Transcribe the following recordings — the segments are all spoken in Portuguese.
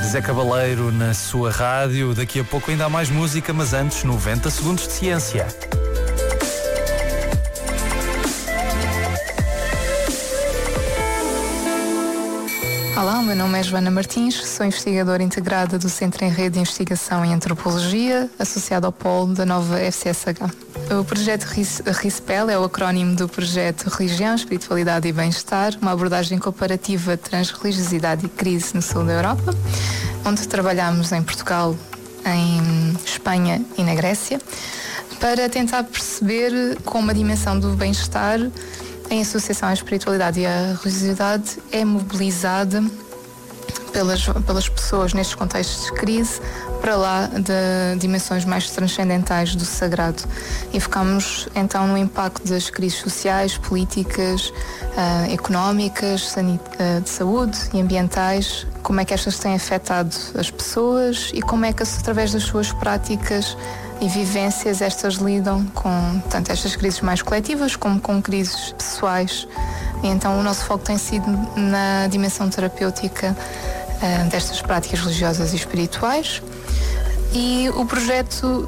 Zé Cabaleiro na sua rádio. Daqui a pouco ainda há mais música, mas antes 90 segundos de ciência. Olá, o meu nome é Joana Martins, sou investigadora integrada do Centro em Rede de Investigação em Antropologia, associada ao Polo da nova FCSH. O projeto RISPEL é o acrónimo do projeto Religião, Espiritualidade e Bem-Estar, uma abordagem comparativa de transreligiosidade e crise no sul da Europa, onde trabalhamos em Portugal, em Espanha e na Grécia, para tentar perceber como a dimensão do bem-estar em associação à espiritualidade e à religiosidade é mobilizada pelas pessoas nestes contextos de crise para lá de dimensões mais transcendentais do sagrado. E focamos então no impacto das crises sociais, políticas, económicas, de saúde e ambientais, como é que estas têm afetado as pessoas e como é que através das suas práticas e vivências estas lidam com tanto estas crises mais coletivas como com crises pessoais. E então o nosso foco tem sido na dimensão terapêutica destas práticas religiosas e espirituais. E o projeto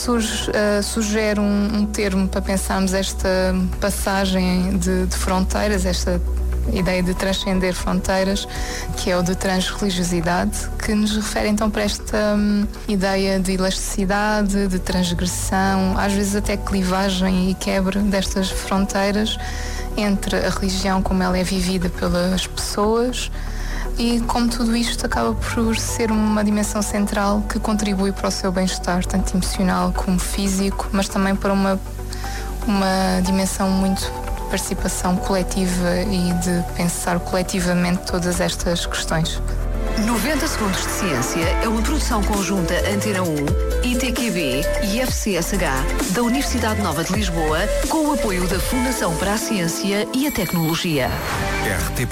sugere um termo para pensarmos esta passagem de fronteiras, esta ideia de transcender fronteiras, que é o de transreligiosidade, que nos refere então para esta ideia de elasticidade, de transgressão, às vezes até clivagem e quebra destas fronteiras entre a religião como ela é vivida pelas pessoas e como tudo isto acaba por ser uma dimensão central que contribui para o seu bem-estar, tanto emocional como físico, mas também para uma dimensão muito de participação coletiva e de pensar coletivamente todas estas questões. 90 segundos de ciência é uma produção conjunta Antena 1, ITQB e FCSH da Universidade Nova de Lisboa, com o apoio da Fundação para a Ciência e a Tecnologia. RTP